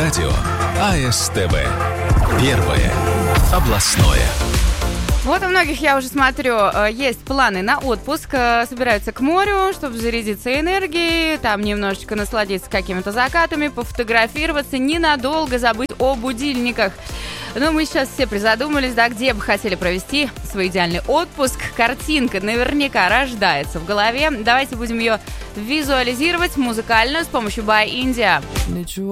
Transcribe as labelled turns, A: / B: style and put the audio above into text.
A: Радио АСТВ. Первое областное.
B: Вот у многих, я уже смотрю, есть планы на отпуск, собираются к морю, чтобы зарядиться энергией, там немножечко насладиться какими-то закатами, пофотографироваться, ненадолго забыть о будильниках. Но мы сейчас все призадумались, да, где бы хотели провести свой идеальный отпуск. Картинка наверняка рождается в голове. Давайте будем ее визуализировать музыкально с помощью By India.